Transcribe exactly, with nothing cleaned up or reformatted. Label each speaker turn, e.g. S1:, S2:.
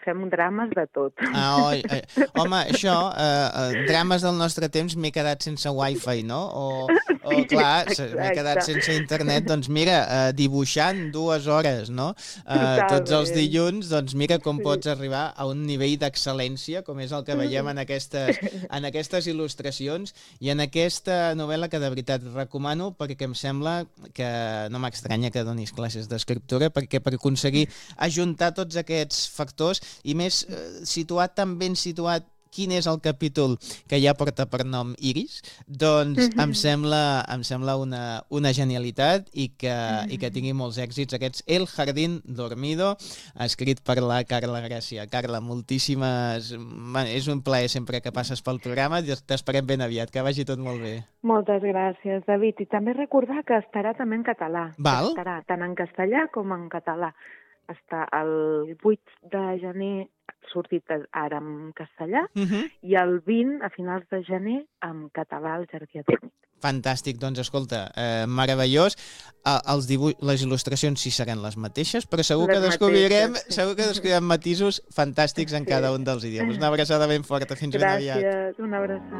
S1: fem drames de tot.
S2: Ah, oi, eh, home, això, eh, eh, drames del nostre temps, m'he quedat sense wifi, no? O, o
S1: Sí,
S2: clar, se- m'he quedat
S1: exacte.
S2: sense internet, doncs mira, eh, dibuixant dues hores, no? Eh, tots els
S1: Totalment.
S2: dilluns, doncs mira com
S1: Sí.
S2: pots arribar a un nivell d'excel·lència, com és el que veiem en aquestes, en aquestes il·lustracions i en aquesta novel·la que de veritat recomano, perquè em sembla que no m'estranya que donis classes d'escriptura, perquè per aconseguir ajuntar tots aquests factors i més eh, situat tan ben situat quin és el capítol que ja porta per nom Iris, doncs em sembla, em sembla una, una genialitat i que, i que tingui molts èxits aquests El Jardín Dormido, escrit per la Carla Gràcia. Carla, moltíssimes... Bé, és un plaer sempre que passes pel programa i t'esperem ben aviat, que vagi tot molt bé.
S1: Moltes gràcies, David. I també recordar que estarà també en català.
S2: Val.
S1: Estarà tant en castellà com en català. Està el vuit de gener sortit ara en castellà
S2: Uh -huh.
S1: i el vint, a finals de gener, en català al Jardí Atòmic.
S2: Fantàstic, doncs escolta, eh, meravellós. Eh, els dibuix, les il·lustracions sí seran les mateixes, però segur
S1: Les
S2: que descobrirem,
S1: mateixes, sí.
S2: segur que descobrirem matisos fantàstics en
S1: Sí.
S2: cada un dels idiomes. Una abraçada ben forta, fins ben aviat.
S1: Gràcies, una abraçada.